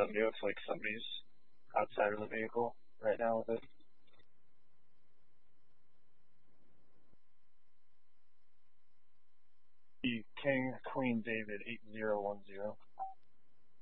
BMW. It's like somebody's outside of the vehicle right now with it. The King Queen David 8010.